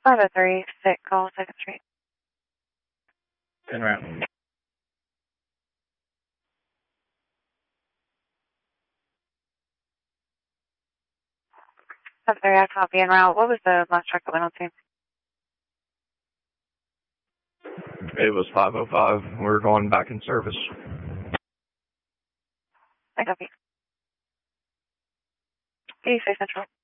503, sick call, 2nd Street. En route. I copy en route. What was the last truck that went on scene? It was 505. We're going back in service. I copy. 86 Central.